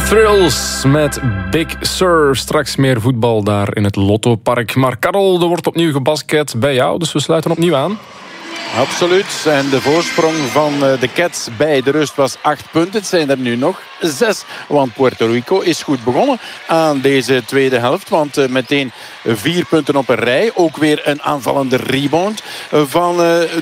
Thrills met Big Sur. Straks meer voetbal daar in het Lottopark. Maar Karel, er wordt opnieuw gebasket bij jou, dus we sluiten opnieuw aan. Absoluut. En de voorsprong van de Cats bij de rust was 8 punten. Het zijn er nu nog 6. Want Puerto Rico is goed begonnen aan deze tweede helft. Want meteen 4 punten op een rij. Ook weer een aanvallende rebound van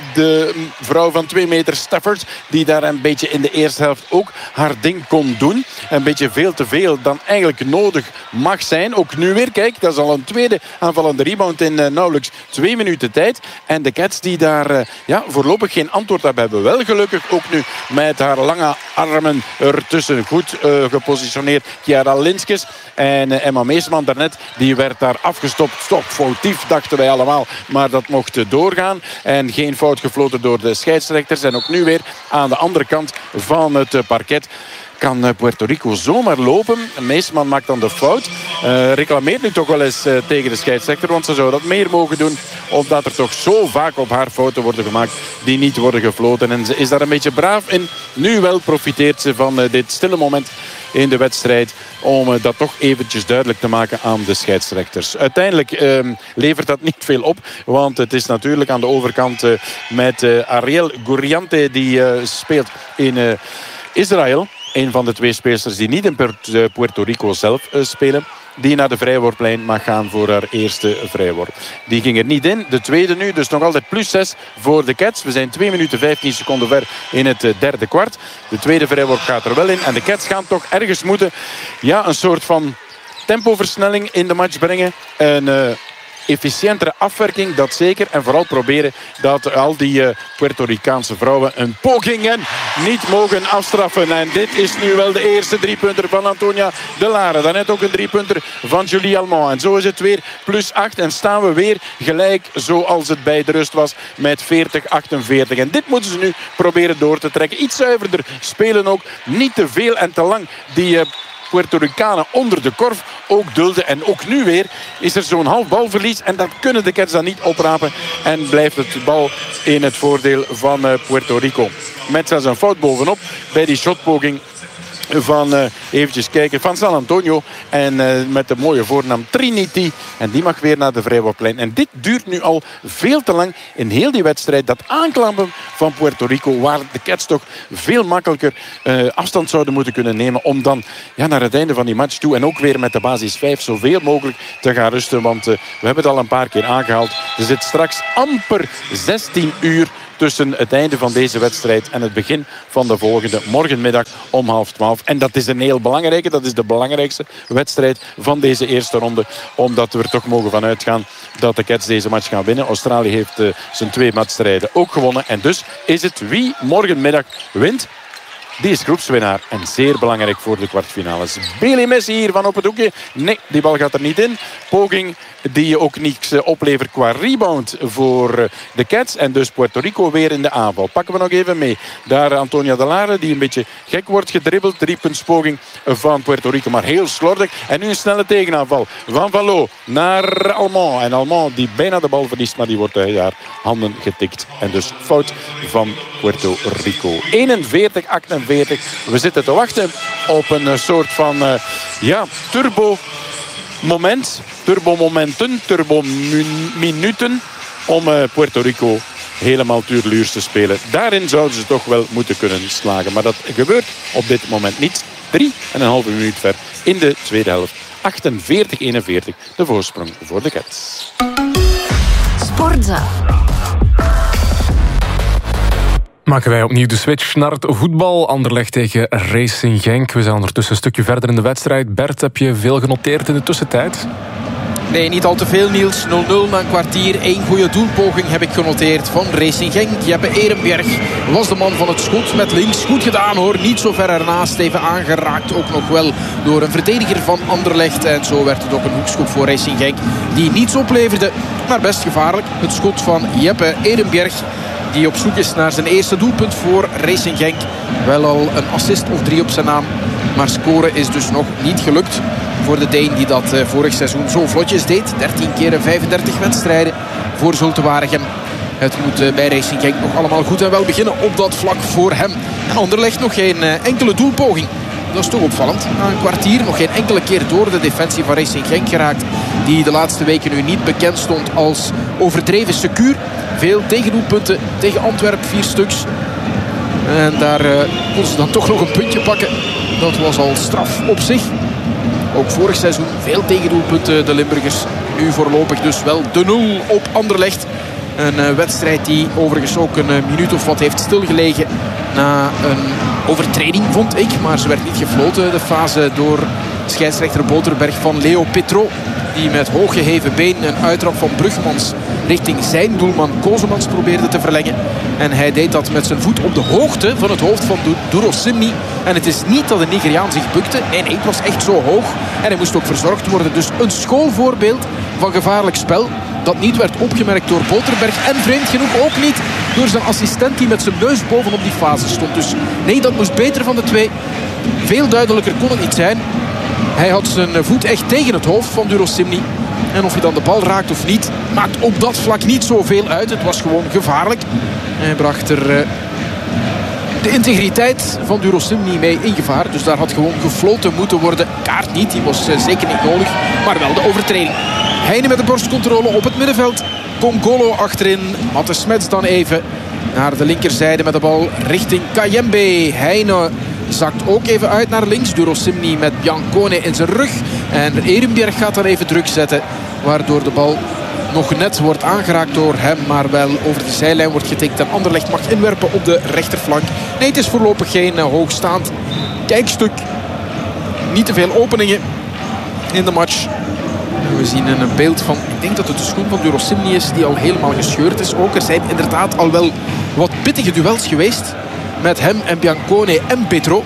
de vrouw van 2 meter Stafford. Die daar een beetje in de eerste helft ook haar ding kon doen. Een beetje veel te veel dan eigenlijk nodig mag zijn. Ook nu weer, kijk, dat is al een tweede aanvallende rebound in nauwelijks 2 minuten tijd. En de Cats die daar voorlopig geen antwoord hebben. Hebben wel gelukkig ook nu met haar lange armen ertussen goed gepositioneerd. Chiara Linskes en Emma Meesman daarnet. Die werd daar afgestopt. Toch foutief, dachten wij allemaal. Maar dat mocht doorgaan. En geen fout gefloten door de scheidsrechters. En ook nu weer aan de andere kant van het parket kan Puerto Rico zomaar lopen. Meesman maakt dan de fout. Reclameert nu toch wel eens tegen de scheidsrechter. Want ze zou dat meer mogen doen. Omdat er toch zo vaak op haar fouten worden gemaakt die niet worden gefloten. En ze is daar een beetje braaf in. Nu wel profiteert ze van dit stille moment in de wedstrijd. Om dat toch eventjes duidelijk te maken aan de scheidsrechters. Uiteindelijk levert dat niet veel op. Want het is natuurlijk aan de overkant met Ariel Guriante. Die speelt in Israël. Een van de 2 speelsters die niet in Puerto Rico zelf spelen. Die naar de vrijworplijn mag gaan voor haar eerste vrijworp. Die ging er niet in. De tweede nu. Dus nog altijd +6 voor de Cats. We zijn 2 minuten 15 seconden ver in het derde kwart. De tweede vrijworp gaat er wel in. En de Cats gaan toch ergens moeten een soort van tempoversnelling in de match brengen. Een efficiëntere afwerking, dat zeker. En vooral proberen dat al die Puerto Ricaanse vrouwen een pogingen niet mogen afstraffen. En dit is nu wel de eerste 3-punter van Antonia De Lara. Daarnet ook een 3-punter van Julie Almond. En zo is het weer +8. En staan we weer gelijk zoals het bij de rust was met 40-48. En dit moeten ze nu proberen door te trekken. Iets zuiverder spelen ook. Niet te veel en te lang die Puerto Ricanen onder de korf ook dulden. En ook nu weer is er zo'n half balverlies. En dat kunnen de Cats dan niet oprapen. En blijft het bal in het voordeel van Puerto Rico. Met zelfs een fout bovenop bij die shotpoging van, eventjes kijken, van San Antonio. En met de mooie voornaam Trinity. En die mag weer naar de vrijworplijn. En dit duurt nu al veel te lang in heel die wedstrijd. Dat aanklampen van Puerto Rico, waar de Cats toch veel makkelijker afstand zouden moeten kunnen nemen. Om dan naar het einde van die match toe. En ook weer met de basis 5 zoveel mogelijk te gaan rusten. Want we hebben het al een paar keer aangehaald. Er zit straks amper 16 uur tussen het einde van deze wedstrijd en het begin van de volgende morgenmiddag om 11:30. En dat is een heel belangrijke, dat is de belangrijkste wedstrijd van deze eerste ronde. Omdat we er toch mogen van uitgaan dat de Cats deze match gaan winnen. Australië heeft zijn 2 wedstrijden ook gewonnen. En dus is het wie morgenmiddag wint, die is groepswinnaar en zeer belangrijk voor de kwartfinales. Bailey Messi hier van op het hoekje. Nee, die bal gaat er niet in. Poging die ook niets oplevert qua rebound voor de Cats. En dus Puerto Rico weer in de aanval. Pakken we nog even mee. Daar Antonia De Lara die een beetje gek wordt gedribbeld. 3-puntspoging van Puerto Rico, maar heel slordig. En nu een snelle tegenaanval van Vallot naar Almond. En Almond die bijna de bal verliest, maar die wordt uit haar handen getikt. En dus fout van Puerto Rico. 41-48. We zitten te wachten op een soort van turbominuten om Puerto Rico helemaal tuurluurs te spelen. Daarin zouden ze toch wel moeten kunnen slagen. Maar dat gebeurt op dit moment niet. 3,5 minuut ver in de tweede helft. 48-41 de voorsprong voor de Cats. Sportza. Maken wij opnieuw de switch naar het voetbal. Anderlecht tegen Racing Genk. We zijn ondertussen een stukje verder in de wedstrijd. Bert, heb je veel genoteerd in de tussentijd? Nee, niet al te veel, Niels. 0-0 na een kwartier. 1 goede doelpoging heb ik genoteerd van Racing Genk. Jeppe Ehrenberg was de man van het schot met links. Goed gedaan hoor. Niet zo ver ernaast. Even aangeraakt ook nog wel door een verdediger van Anderlecht. En zo werd het ook een hoekschop voor Racing Genk. Die niets opleverde, maar best gevaarlijk. Het schot van Jeppe Ehrenberg, die op zoek is naar zijn eerste doelpunt voor Racing Genk. Wel al een assist of 3 op zijn naam. Maar scoren is dus nog niet gelukt voor de Deen die dat vorig seizoen zo vlotjes deed. 13 keer in 35 wedstrijden voor Zulte Waregem. Het moet bij Racing Genk nog allemaal goed en wel beginnen op dat vlak voor hem. En Anderlecht nog geen enkele doelpoging. Dat is toch opvallend. Na een kwartier nog geen enkele keer door de defensie van Racing Genk geraakt. Die de laatste weken nu niet bekend stond als overdreven secuur. Veel tegendoelpunten tegen Antwerpen, 4 stuks. En daar konden ze dan toch nog een puntje pakken. Dat was al straf op zich. Ook vorig seizoen veel tegendoelpunten de Limburgers. Nu voorlopig dus wel de 0 op Anderlecht. Een wedstrijd die overigens ook een minuut of wat heeft stilgelegen na een overtreding, vond ik. Maar ze werd niet gefloten, de fase, door scheidsrechter Boterberg van Leo Petro. Die met hooggeheven been een uittrap van Brugmans richting zijn doelman Kozemans probeerde te verlengen. En hij deed dat met zijn voet op de hoogte van het hoofd van Duro Simni. En het is niet dat de Nigeriaan zich bukte. Nee, het was echt zo hoog. En hij moest ook verzorgd worden. Dus een schoolvoorbeeld van gevaarlijk spel. Dat niet werd opgemerkt door Boterberg. En vreemd genoeg ook niet door zijn assistent die met zijn neus bovenop die fase stond. Dus nee, dat moest beter van de twee. Veel duidelijker kon het niet zijn. Hij had zijn voet echt tegen het hoofd van Duro Simni. En of hij dan de bal raakt of niet, maakt op dat vlak niet zoveel uit. Het was gewoon gevaarlijk. Hij bracht er de integriteit van Duro Simni mee in gevaar. Dus daar had gewoon gefloten moeten worden. Kaart niet, die was zeker niet nodig. Maar wel de overtreding. Heine met de borstcontrole op het middenveld. Congolo achterin. Matte Smets dan even naar de linkerzijde met de bal richting Kayembe. Heine zakt ook even uit naar links. Duro Simni met Biancone in zijn rug. En Ehrenberg gaat dan even druk zetten. Waardoor de bal nog net wordt aangeraakt door hem. Maar wel over de zijlijn wordt getikt. En Anderlecht mag inwerpen op de rechterflank. Nee, het is voorlopig geen hoogstaand kijkstuk. Niet te veel openingen in de match. We zien een beeld van, ik denk dat het de schoen van Duro Simni is, die al helemaal gescheurd is. Ook er zijn inderdaad al wel wat pittige duels geweest met hem en Biancone en Petro.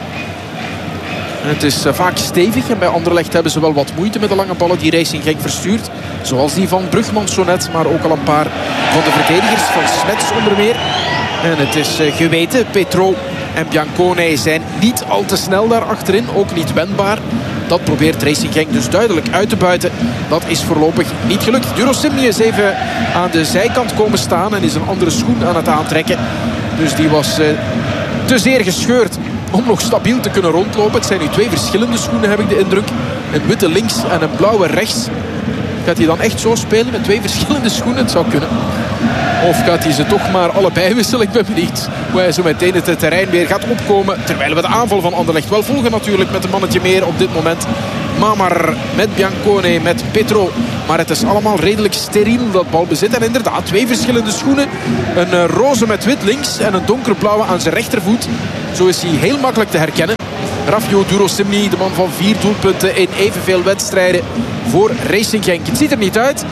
Het is vaak stevig en bij Anderlecht hebben ze wel wat moeite met de lange ballen die Racing Genk verstuurt. Zoals die van Brugmans zo net, maar ook al een paar van de verdedigers, van Smets onder meer. En het is geweten, Petro en Biancone zijn niet al te snel daar achterin, ook niet wendbaar. Dat probeert Racing Genk dus duidelijk uit te buiten. Dat is voorlopig niet gelukt. Duro Simni is even aan de zijkant komen staan en is een andere schoen aan het aantrekken. Dus die was te zeer gescheurd om nog stabiel te kunnen rondlopen. Het zijn nu 2 verschillende schoenen, heb ik de indruk. Een witte links en een blauwe rechts. Gaat hij dan echt zo spelen met 2 verschillende schoenen? Het zou kunnen. Of gaat hij ze toch maar allebei wisselen? Ik ben benieuwd hoe hij zo meteen het terrein weer gaat opkomen. Terwijl we de aanval van Anderlecht wel volgen natuurlijk met een mannetje meer op dit moment. Mamar met Biancone, met Petro. Maar het is allemaal redelijk steriel, dat balbezit. En inderdaad, 2 verschillende schoenen. Een roze met wit links en een donkerblauwe aan zijn rechtervoet. Zo is hij heel makkelijk te herkennen. Rafio Duro Simni, de man van 4 doelpunten in evenveel wedstrijden voor Racing Genk. Het ziet er niet uit.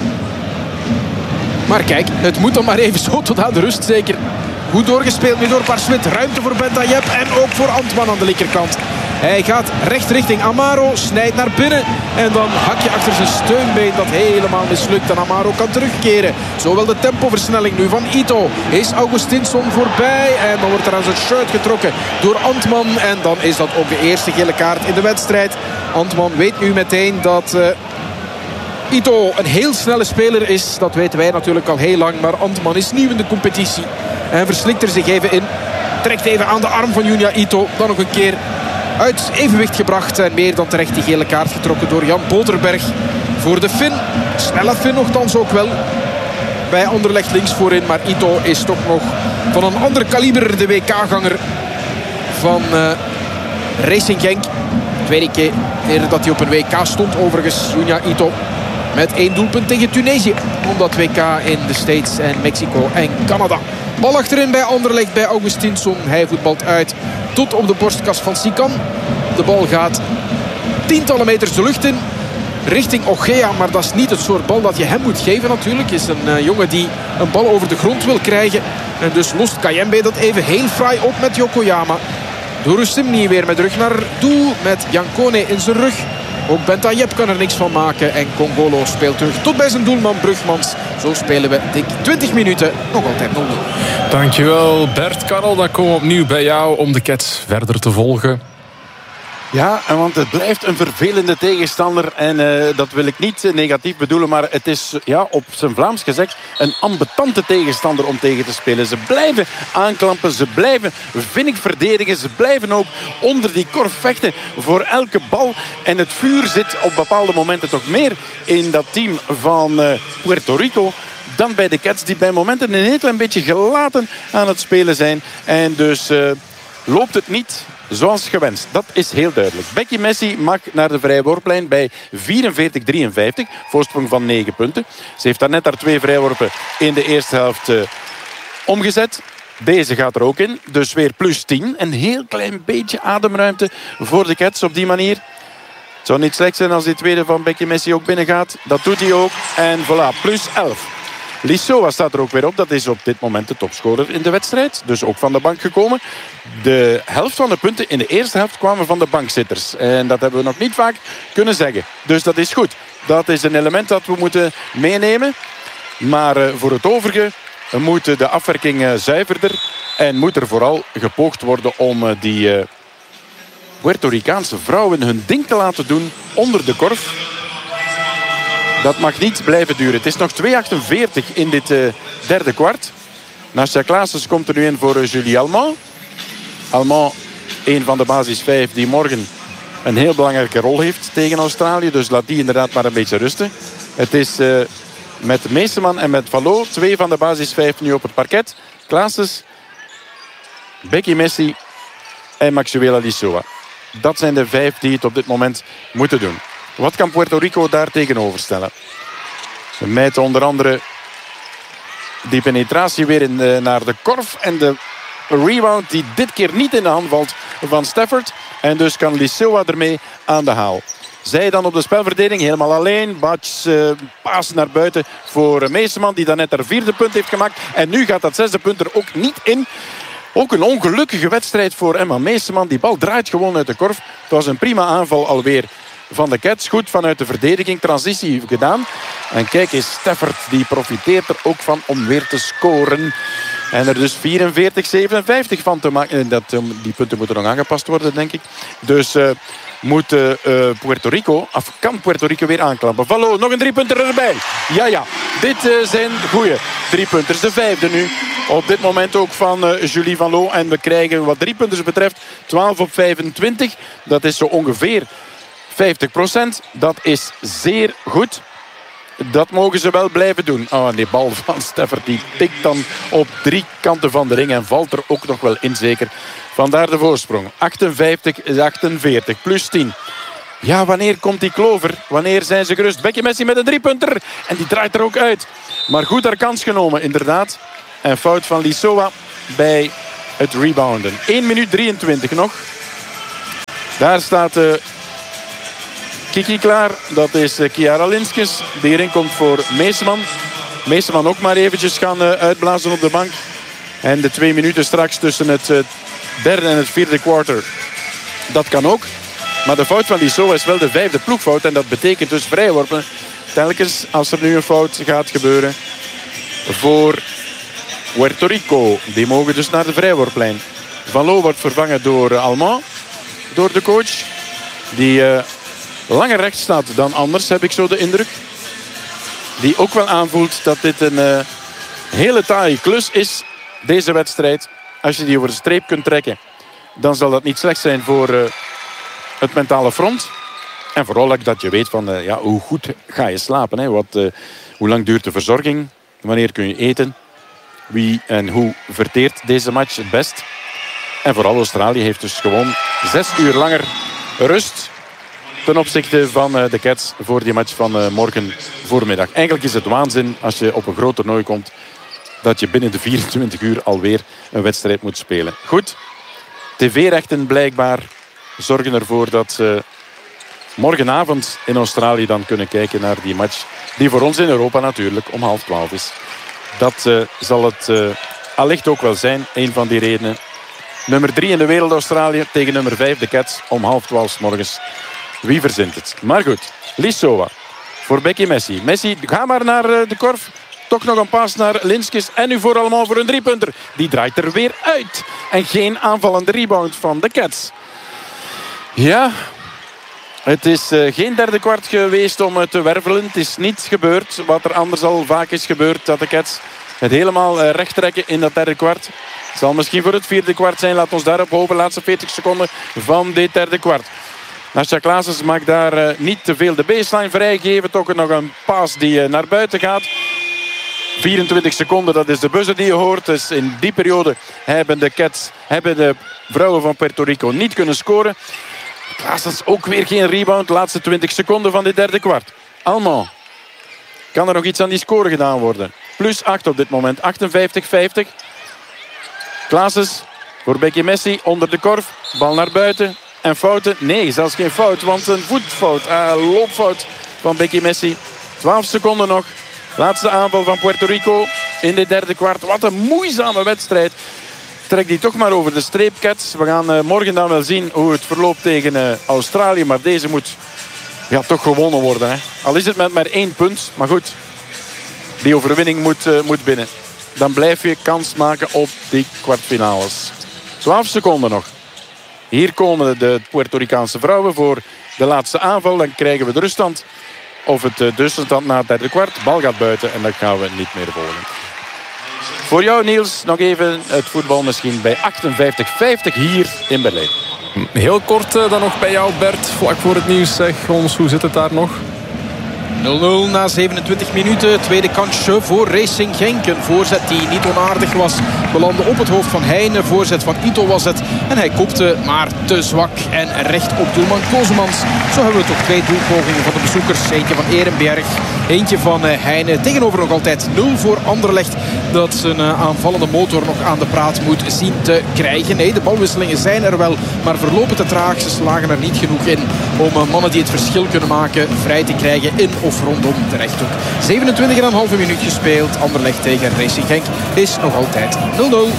Maar kijk, het moet dan maar even zo tot aan de rust zeker. Goed doorgespeeld nu door Parswit. Ruimte voor Bentayeb en ook voor Antman aan de linkerkant. Hij gaat recht richting Amaro, snijdt naar binnen. En dan hak je achter zijn steunbeen dat helemaal mislukt. En Amaro kan terugkeren. Zowel de tempoversnelling nu van Ito. Is Augustinsson voorbij. En dan wordt er aan zijn shirt getrokken door Antman. En dan is dat ook de eerste gele kaart in de wedstrijd. Antman weet nu meteen dat Ito een heel snelle speler is. Dat weten wij natuurlijk al heel lang. Maar Antman is nieuw in de competitie. En verslikt er zich even in. Trekt even aan de arm van Junya Ito. Dan nog een keer uit evenwicht gebracht. En meer dan terecht die gele kaart getrokken door Jan Boterberg. Voor de Fin. Snelle Fin nogthans ook wel. Bij Anderlecht links voorin. Maar Ito is toch nog van een ander kaliber de WK-ganger van Racing Genk. Tweede keer dat hij op een WK stond overigens. Junya Ito. Met 1 doelpunt tegen Tunesië. Om dat WK in de States en Mexico en Canada. Bal achterin bij Anderlecht bij Augustinsson. Hij voetbalt uit tot op de borstkas van Sikan. De bal gaat tientallen meters de lucht in. Richting Ogea. Maar dat is niet het soort bal dat je hem moet geven natuurlijk. Is een jongen die een bal over de grond wil krijgen. En dus lost Kayembe dat even heel fraai op met Yokoyama. Duro Simni weer met rug naar doel. Met Biancone in zijn rug. Ook Bentayeb kan er niks van maken. En Congolo speelt terug tot bij zijn doelman Brugmans. Zo spelen we dik 20 minuten. Nog altijd 0-0. Dankjewel Bert. Karel, dan komen we opnieuw bij jou om de Cats verder te volgen. Ja, want het blijft een vervelende tegenstander. En dat wil ik niet negatief bedoelen. Maar het is op zijn Vlaams gezegd een ambetante tegenstander om tegen te spelen. Ze blijven aanklampen. Ze blijven vinnig verdedigen. Ze blijven ook onder die korf vechten voor elke bal. En het vuur zit op bepaalde momenten toch meer in dat team van Puerto Rico dan bij de Cats, die bij momenten een heel klein beetje gelaten aan het spelen zijn. En dus loopt het niet zoals gewenst. Dat is heel duidelijk. Becky Messi mag naar de vrije worplijn bij 44-53. Voorsprong van 9 punten. Ze heeft daarnet haar 2 vrijworpen in de eerste helft omgezet. Deze gaat er ook in. Dus weer plus 10. Een heel klein beetje ademruimte voor de Cats op die manier. Het zou niet slecht zijn als die tweede van Becky Messi ook binnengaat. Dat doet hij ook. En voilà, plus 11. Lissoa staat er ook weer op. Dat is op dit moment de topscorer in de wedstrijd. Dus ook van de bank gekomen. De helft van de punten in de eerste helft kwamen van de bankzitters. En dat hebben we nog niet vaak kunnen zeggen. Dus dat is goed. Dat is een element dat we moeten meenemen. Maar voor het overige moet de afwerking zuiverder. En moet er vooral gepoogd worden om die Puerto Ricaanse vrouwen hun ding te laten doen onder de korf. Dat mag niet blijven duren. Het is nog 2:48 in dit derde kwart. Nasja Claessens komt er nu in voor Julie Allemand. Allemand, een van de basis 5 die morgen een heel belangrijke rol heeft tegen Australië. Dus laat die inderdaad maar een beetje rusten. Het is met Meeseman en met Vallot 2 van de basis 5 nu op het parket. Claessens, Becky Messi en Maxuela Lissoa. Dat zijn de 5 die het op dit moment moeten doen. Wat kan Puerto Rico daar tegenover stellen? Ze mijten onder andere die penetratie weer naar de korf. En de rebound die dit keer niet in de hand valt van Stafford. En dus kan Lissoa ermee aan de haal. Zij dan op de spelverdeling helemaal alleen. Batsch paas naar buiten voor Meeseman, die daarnet haar 4e punt heeft gemaakt. En nu gaat dat 6e punt er ook niet in. Ook een ongelukkige wedstrijd voor Emma Meeseman. Die bal draait gewoon uit de korf. Het was een prima aanval alweer van de Cats. Goed vanuit de verdediging. Transitie gedaan. En kijk eens, Stafford die profiteert er ook van om weer te scoren. En er dus 44-57 van te maken. Die punten moeten nog aangepast worden, denk ik. Dus moet Puerto Rico, of kan Puerto Rico weer aanklampen. Vallot, nog een 3-punter erbij. Ja. Dit zijn goeie 3-punters. De 5e nu. Op dit moment ook van Julie Vallot. En we krijgen wat 3-punters betreft 12 op 25. Dat is zo ongeveer 50%. Dat is zeer goed. Dat mogen ze wel blijven doen. Oh, die bal van Stafford die tikt dan op 3 kanten van de ring. En valt er ook nog wel in zeker. Vandaar de voorsprong. 58-48 plus 10. Ja, wanneer komt die Clover? Wanneer zijn ze gerust? Becky Messi met een 3-punter. En die draait er ook uit. Maar goed haar kans genomen, inderdaad. En fout van Lissoa bij het rebounden. 1 minuut 23 nog. Daar staat Kiki klaar. Dat is Chiara Linskes. Die erin komt voor Meeseman. Meeseman ook maar eventjes gaan uitblazen op de bank. En de 2 minuten straks tussen het derde en het vierde quarter. Dat kan ook. Maar de fout van Lissoa is wel de 5e ploegfout. En dat betekent dus vrijworpen. Telkens als er nu een fout gaat gebeuren voor Puerto Rico. Die mogen dus naar de vrijworplijn. Vallot wordt vervangen door Allemand. Door de coach. Die langer rechts staat dan anders, heb ik zo de indruk. Die ook wel aanvoelt dat dit een hele taaie klus is. Deze wedstrijd. Als je die over de streep kunt trekken, dan zal dat niet slecht zijn voor het mentale front. En vooral dat je weet van hoe goed ga je slapen. Hè? Hoe lang duurt de verzorging? Wanneer kun je eten? Wie en hoe verteert deze match het best? En vooral Australië heeft dus gewoon 6 uur langer rust ten opzichte van de Cats voor die match van morgen voormiddag. Eigenlijk is het waanzin als je op een groot toernooi komt dat je binnen de 24 uur alweer een wedstrijd moet spelen. Goed, tv-rechten blijkbaar zorgen ervoor dat ze morgenavond in Australië dan kunnen kijken naar die match die voor ons in Europa natuurlijk om 11:30 is. Dat zal het allicht ook wel zijn, een van die redenen. Nummer 3 in de wereld Australië tegen nummer 5 de Cats om 11:30 's morgens. Wie verzint het? Maar goed, Lissoa voor Becky Messi. Messi, ga maar naar de korf. Toch nog een paas naar Linskes. En nu voor allemaal voor een 3-punter. Die draait er weer uit. En geen aanvallende rebound van de Cats. Ja, het is geen derde kwart geweest om te wervelen. Het is niet gebeurd wat er anders al vaak is gebeurd. Dat de Cats het helemaal recht trekken in dat derde kwart. Het zal misschien voor het vierde kwart zijn. Laat ons daarop hopen. Laatste 40 seconden van dit derde kwart. Nasja Claessens mag daar niet te veel de baseline vrijgeven. Toch nog een paas die naar buiten gaat. 24 seconden, dat is de buzzer die je hoort. Dus in die periode hebben de vrouwen van Puerto Rico niet kunnen scoren. Claessens ook weer geen rebound. Laatste 20 seconden van dit derde kwart. Allemaal. Kan er nog iets aan die score gedaan worden? Plus 8 op dit moment. 58-50. Claessens voor Becky Messi onder de korf. Bal naar buiten. En fouten? Nee, zelfs geen fout. Want een voetfout. Loopfout van Becky Messi. 12 seconden nog. Laatste aanval van Puerto Rico in dit derde kwart. Wat een moeizame wedstrijd. Trek die toch maar over de streep, Cats. We gaan morgen dan wel zien hoe het verloopt tegen Australië. Maar deze moet toch gewonnen worden. Hè. Al is het met maar 1 punt. Maar goed, die overwinning moet binnen. Dan blijf je kans maken op die kwartfinales. 12 seconden nog. Hier komen de Puerto Ricaanse vrouwen voor de laatste aanval. Dan krijgen we de ruststand. Of het tussenstand na het derde kwart. Bal gaat buiten en dat gaan we niet meer volgen. Voor jou, Niels, nog even het voetbal misschien bij 58-50 hier in Berlijn. Heel kort dan nog bij jou, Bert. Vlak voor het nieuws, zeg ons, hoe zit het daar nog? 0-0 na 27 minuten. Tweede kansje voor Racing Genk. Een voorzet die niet onaardig was. Belandde op het hoofd van Heine. Voorzet van Ito was het. En hij kopte, maar te zwak. En recht op doelman Kozemans. Zo hebben we toch 2 doelpogingen van de bezoekers. Eentje van Ehrenberg. Eentje van Heine. Tegenover nog altijd 0 voor Anderlecht. Dat zijn aanvallende motor nog aan de praat moet zien te krijgen. Nee, de balwisselingen zijn er wel. Maar verlopen te traag. Ze slagen er niet genoeg in om mannen die het verschil kunnen maken vrij te krijgen in of rondom de rechthoek. 27,5 minuut gespeeld. Anderlecht tegen Racing Genk is nog altijd 0-0.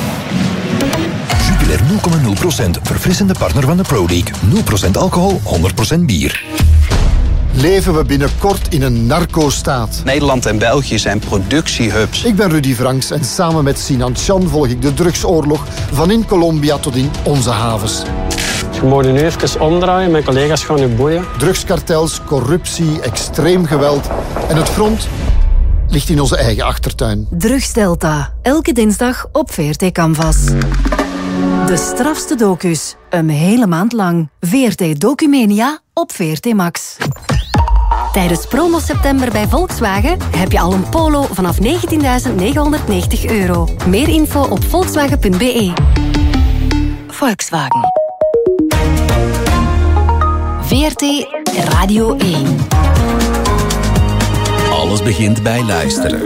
Jupiler 0,0%. Verfrissende partner van de Pro League. 0% alcohol, 100% bier. Leven we binnenkort in een narco-staat? Nederland en België zijn productiehubs. Ik ben Rudy Franks en samen met Sinan Chan volg ik de drugsoorlog van in Colombia tot in onze havens. Je moet nu even omdraaien, mijn collega's gaan u boeien. Drugskartels, corruptie, extreem geweld en het front ligt in onze eigen achtertuin. Drugsdelta. Elke dinsdag op VRT Canvas. De strafste docus. Een hele maand lang. VRT Documania op VRT Max. Tijdens promo september bij Volkswagen heb je al een Polo vanaf €19.990. Meer info op volkswagen.be. Volkswagen. VRT Radio 1. Alles begint bij luisteren.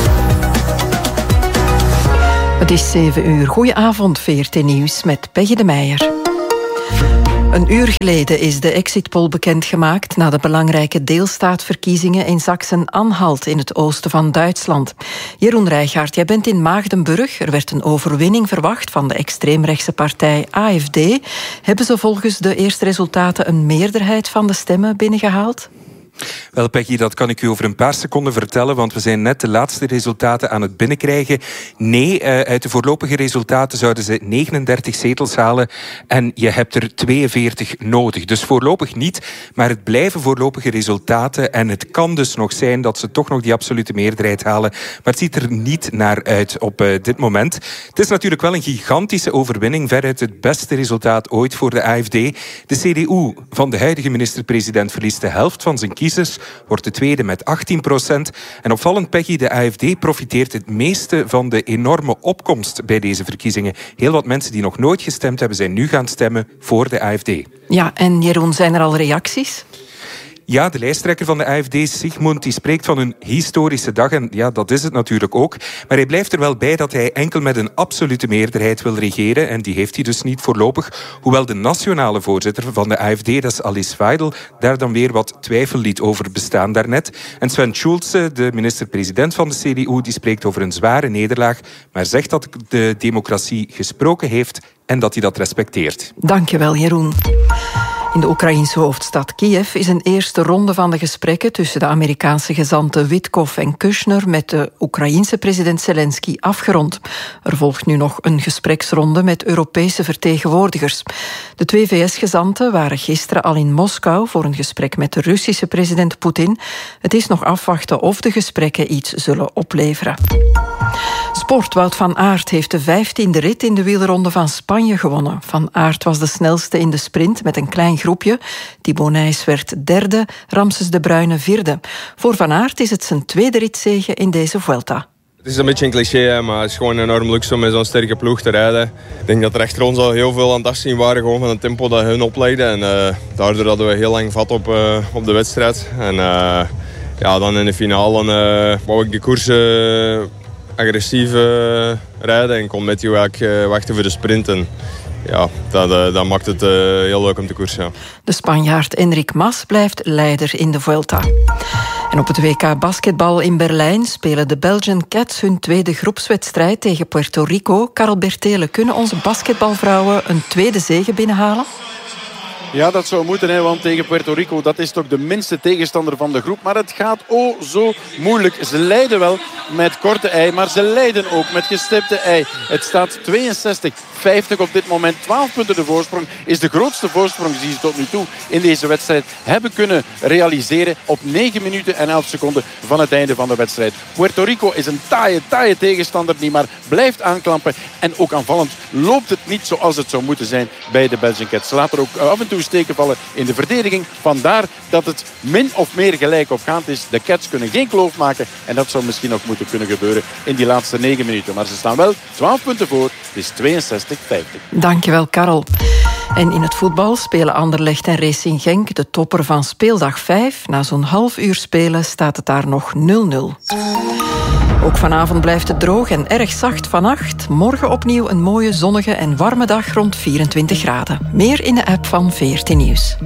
Het is 7 uur. Goedenavond, VRT Nieuws met Peggy de Meijer. Een uur geleden is de exitpoll bekendgemaakt na de belangrijke deelstaatverkiezingen in Sachsen-Anhalt in het oosten van Duitsland. Jeroen Rijgaard, jij bent in Maagdenburg. Er werd een overwinning verwacht van de extreemrechtse partij AfD. Hebben ze volgens de eerste resultaten een meerderheid van de stemmen binnengehaald? Wel, Peggy, dat kan ik u over een paar seconden vertellen, want we zijn net de laatste resultaten aan het binnenkrijgen. Nee, uit de voorlopige resultaten zouden ze 39 zetels halen en je hebt er 42 nodig. Dus voorlopig niet, maar het blijven voorlopige resultaten en het kan dus nog zijn dat ze toch nog die absolute meerderheid halen, maar het ziet er niet naar uit op dit moment. Het is natuurlijk wel een gigantische overwinning, veruit het beste resultaat ooit voor de AfD. De CDU van de huidige minister-president verliest de helft van zijn kiezers, wordt de tweede met 18%. En opvallend, Peggy, de AfD profiteert het meeste van de enorme opkomst bij deze verkiezingen. Heel wat mensen die nog nooit gestemd hebben, zijn nu gaan stemmen voor de AfD. Ja, en Jeroen, zijn er al reacties? Ja, de lijsttrekker van de AfD, Sigmund, die spreekt van een historische dag. En ja, dat is het natuurlijk ook. Maar hij blijft er wel bij dat hij enkel met een absolute meerderheid wil regeren. En die heeft hij dus niet voorlopig. Hoewel de nationale voorzitter van de AfD, dat is Alice Weidel, daar dan weer wat twijfel liet over bestaan daarnet. En Sven Schulze, de minister-president van de CDU, die spreekt over een zware nederlaag, maar zegt dat de democratie gesproken heeft en dat hij dat respecteert. Dankjewel, Jeroen. In de Oekraïense hoofdstad Kiev is een eerste ronde van de gesprekken tussen de Amerikaanse gezanten Witkoff en Kushner met de Oekraïense president Zelensky afgerond. Er volgt nu nog een gespreksronde met Europese vertegenwoordigers. De twee VS-gezanten waren gisteren al in Moskou voor een gesprek met de Russische president Poetin. Het is nog afwachten of de gesprekken iets zullen opleveren. Sport. Wout van Aert heeft de 15e rit in de wielerronde van Spanje gewonnen. Van Aert was de snelste in de sprint met een klein groepje. Thibaut Nys werd derde, Ramses de Bruyne vierde. Voor Van Aert is het zijn tweede ritzege in deze Vuelta. Het is een beetje een cliché, maar het is gewoon enorm luxe om met zo'n sterke ploeg te rijden. Ik denk dat er achter ons al heel veel aan het afzien waren gewoon van het tempo dat hun oplegden. En daardoor hadden we heel lang vat op de wedstrijd. En dan in de finale wou ik de koers agressief rijden en kon Matthew eigenlijk wachten voor de sprint. En ja, dat maakt het heel leuk om te koersen. Ja. De Spanjaard Enric Mas blijft leider in de Vuelta. En op het WK basketbal in Berlijn spelen de Belgian Cats hun tweede groepswedstrijd tegen Puerto Rico. Karel Bertele, kunnen onze basketbalvrouwen een tweede zege binnenhalen? Ja, dat zou moeten, want tegen Puerto Rico, dat is toch de minste tegenstander van de groep. Maar het gaat zo moeilijk. Ze leiden wel met korte ei, maar ze leiden ook met gestipte ei. Het staat 62-50 op dit moment. 12 punten de voorsprong is de grootste voorsprong die ze tot nu toe in deze wedstrijd hebben kunnen realiseren op 9 minuten en 11 seconden van het einde van de wedstrijd. Puerto Rico is een taaie tegenstander die maar blijft aanklampen. En ook aanvallend loopt het niet zoals het zou moeten zijn bij de Belgian Cats. Ze laten er ook af en toe steken vallen in de verdediging. Vandaar dat het min of meer gelijk opgaand is. De Cats kunnen geen kloof maken en dat zou misschien nog moeten kunnen gebeuren in die laatste 9 minuten. Maar ze staan wel 12 punten voor. Het is 62-50. Dankjewel, Karel. En in het voetbal spelen Anderlecht en Racing Genk de topper van speeldag 5. Na zo'n half uur spelen staat het daar nog 0-0. Ook vanavond blijft het droog en erg zacht vannacht. Morgen opnieuw een mooie zonnige en warme dag rond 24 graden. Meer in de app van VRT Nieuws.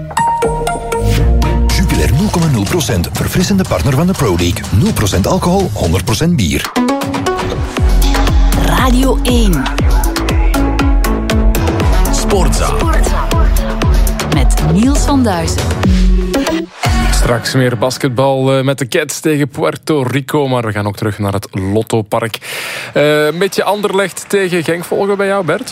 Jupiler 0,0%. Verfrissende partner van de Pro League. 0% alcohol, 100% bier. Radio 1. Sportza. Met Niels van Duizen. Straks meer basketbal met de Cats tegen Puerto Rico. Maar we gaan ook terug naar het Lottopark. Een beetje Anderlecht tegen Genk volgen bij jou, Bert?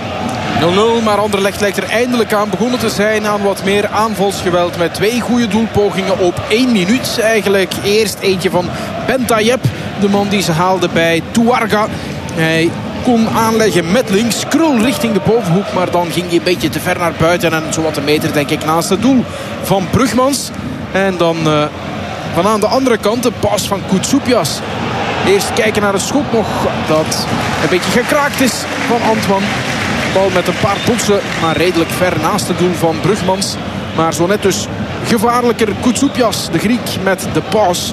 0-0, maar Anderlecht lijkt er eindelijk aan begonnen te zijn aan wat meer aanvalsgeweld. Met 2 goede doelpogingen op 1 minuut eigenlijk. Eerst eentje van Bentayeb, de man die ze haalde bij Tuarga. Hij kon aanleggen met links, krul richting de bovenhoek, maar dan ging hij een beetje te ver naar buiten en zowat een meter denk ik naast het doel van Brugmans. En dan van aan de andere kant de pas van Koutsoupias. Eerst kijken naar het schot nog dat een beetje gekraakt is van Antman. Bal met een paar botsen, maar redelijk ver naast het doel van Brugmans. Maar zo net dus gevaarlijker Koutsoupias, de Griek, met de pas.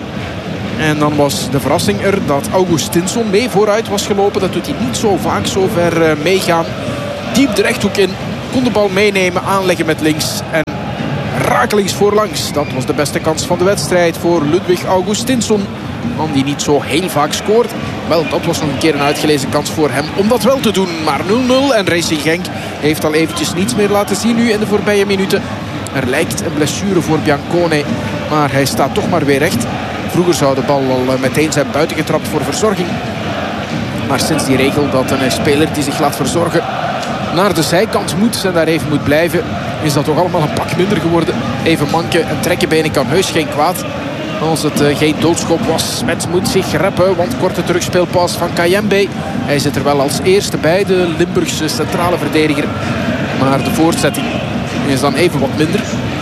En dan was de verrassing er dat Augustinsson mee vooruit was gelopen. Dat doet hij niet zo vaak zo ver meegaan. Diep de rechthoek in, kon de bal meenemen, aanleggen met links. En rakelings voorlangs. Dat was de beste kans van de wedstrijd voor Ludwig Augustinsson. Man die niet zo heel vaak scoort. Wel, dat was nog een keer een uitgelezen kans voor hem om dat wel te doen. Maar 0-0 en Racing Genk heeft al eventjes niets meer laten zien nu in de voorbije minuten. Er lijkt een blessure voor Biancone, maar hij staat toch maar weer recht. Vroeger zou de bal al meteen zijn buiten getrapt voor verzorging. Maar sinds die regel dat een speler die zich laat verzorgen naar de zijkant moet en daar even moet blijven, is dat toch allemaal een pak minder geworden. Even manken en trekkenbenen kan heus geen kwaad. Als het geen doodschop was. Smets moet zich reppen, want korte terugspeelpas van Kayembe. Hij zit er wel als eerste bij, de Limburgse centrale verdediger. Maar de voortzetting is dan even wat minder,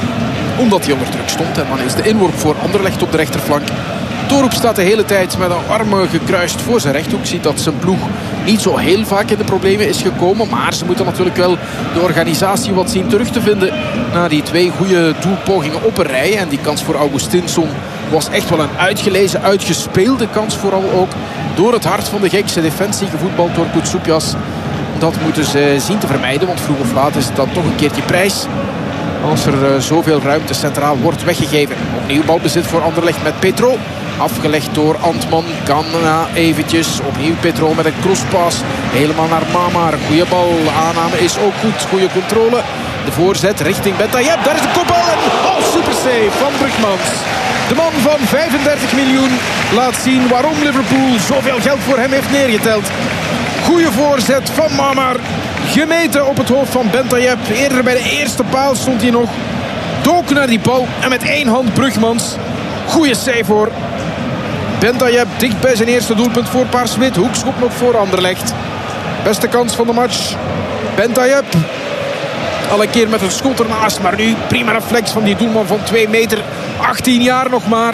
omdat hij onder druk stond. En dan is de inworp voor Anderlecht op de rechterflank. Torup staat de hele tijd met een armen gekruist voor zijn rechthoek. Ziet dat zijn ploeg niet zo heel vaak in de problemen is gekomen. Maar ze moeten natuurlijk wel de organisatie wat zien terug te vinden na die 2 goede doelpogingen op een rij. En die kans voor Augustinsson was echt wel een uitgelezen, uitgespeelde kans. Vooral ook door het hart van de Genkse defensie, gevoetbald door Koutsoupias. Dat moeten ze zien te vermijden, want vroeg of laat is het dan toch een keertje prijs als er zoveel ruimte centraal wordt weggegeven. Opnieuw balbezit voor Anderlecht met Petro. Afgelegd door Antman. Kan eventjes. Opnieuw Petro met een crosspas. Helemaal naar Mamar. Goeie bal. Aanname is ook goed. Goede controle De voorzet richting Bentayeb. Daar is de kopbal. En super save van Brugmans. De man van 35 miljoen laat zien waarom Liverpool zoveel geld voor hem heeft neergeteld. Goeie voorzet van Mamar. Gemeten op het hoofd van Bentayeb. Eerder bij de eerste paal stond hij nog. Dook naar die bal. En met één hand Brugmans. Goeie save hoor. Bentayeb dicht bij zijn eerste doelpunt voor Paarswit. Hoekschop nog voor Anderlecht. Beste kans van de match. Bentayeb. Al een keer met een schot ernaast. Maar nu prima reflex van die doelman van 2 meter. 18 jaar nog maar.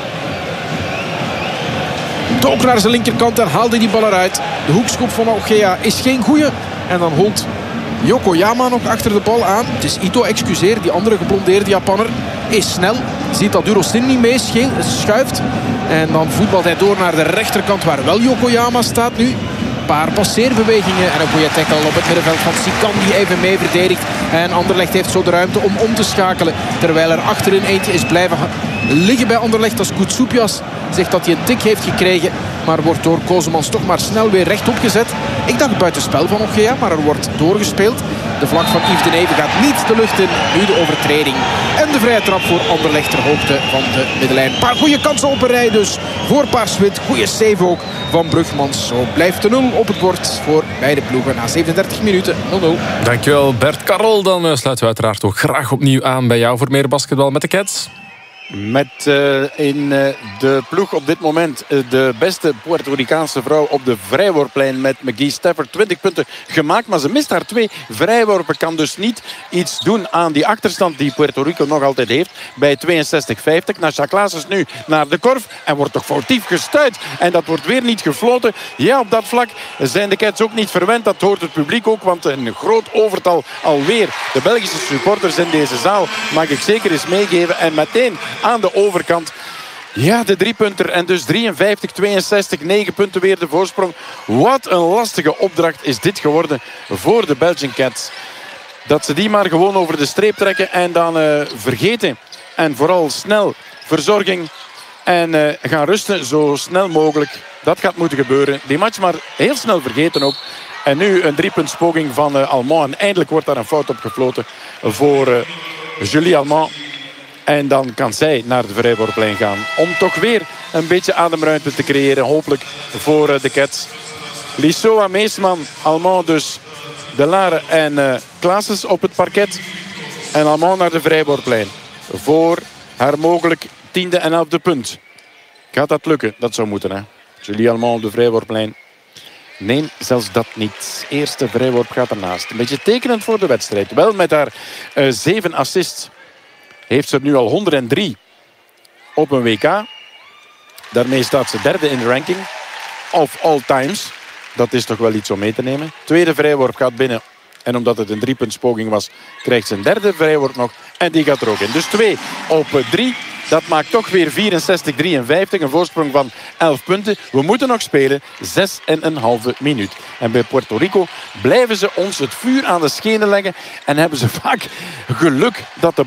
Dook naar zijn linkerkant en haalde die bal eruit. De hoekschop van Ogea is geen goeie. En dan holt Yokoyama nog achter de bal aan. Het is Ito, excuseer. Die andere geblondeerde Japanner is snel. Ziet dat Durostin niet mee schuift. En dan voetbalt hij door naar de rechterkant waar wel Yokoyama staat nu. Een paar passeerbewegingen en een goede tackle op het middenveld van Sikan die even mee verdedigt. En Anderlecht heeft zo de ruimte om te schakelen. Terwijl er achterin eentje is blijven liggen bij Anderlecht. Als Koutsoupjas zegt dat hij een tik heeft gekregen. Maar wordt door Kozemans toch maar snel weer rechtop gezet. Ik dacht buitenspel van Ogea, maar er wordt doorgespeeld. De vlag van Yves de Neve gaat niet de lucht in. Nu de overtreding. En de vrije trap voor Anderlecht ter hoogte van de middenlijn. Een paar goede kansen op een rij dus voor Paarswit. Goede save ook van Brugmans. Zo blijft de 0 op het bord voor beide ploegen na 37 minuten 0-0. Dankjewel Bert Karel. Dan sluiten we uiteraard ook graag opnieuw aan bij jou voor meer basketbal met de Cats. Met in de ploeg op dit moment de beste Puerto Ricaanse vrouw op de vrijworplijn met McGee Stafford. 20 punten gemaakt, maar ze mist haar 2 vrijworpen. Kan dus niet iets doen aan die achterstand die Puerto Rico nog altijd heeft bij 62-50. Nasha Klaas is nu naar de korf en wordt toch foutief gestuit. En dat wordt weer niet gefloten. Ja, op dat vlak zijn de Cats ook niet verwend. Dat hoort het publiek ook, want een groot overtal alweer. De Belgische supporters in deze zaal mag ik zeker eens meegeven. En meteen aan de overkant. Ja, de 3-punter. En dus 53-62. 9 punten weer de voorsprong. Wat een lastige opdracht is dit geworden voor de Belgian Cats. Dat ze die maar gewoon over de streep trekken en dan vergeten. En vooral snel verzorging. En gaan rusten zo snel mogelijk. Dat gaat moeten gebeuren. Die match maar heel snel vergeten ook. En nu een 3-puntspoging van Allemand. En eindelijk wordt daar een fout op gefloten voor Julie Allemand. En dan kan zij naar de vrijworplijn gaan. Om toch weer een beetje ademruimte te creëren. Hopelijk voor de Cats. Lissoa, Meesman, Allemand dus. De Lare en Klaassens op het parket. En Allemand naar de vrijworplijn. Voor haar mogelijk 10e en 11e punt. Gaat dat lukken? Dat zou moeten, hè. Julie Allemand op de vrijworplijn. Nee, zelfs dat niet. Eerste vrijworp gaat ernaast. Een beetje tekenend voor de wedstrijd. Wel met haar 7 assists. Heeft ze er nu al 103 op een WK. Daarmee staat ze 3e in de ranking. Of all times. Dat is toch wel iets om mee te nemen. Tweede vrijworp gaat binnen. En omdat het een 3-puntspoging was, krijgt ze een 3e vrijworp nog. En die gaat er ook in. Dus 2 op 3. Dat maakt toch weer 64-53. Een voorsprong van 11 punten. We moeten nog spelen 6,5 minuut. En bij Puerto Rico blijven ze ons het vuur aan de schenen leggen. En hebben ze vaak geluk dat de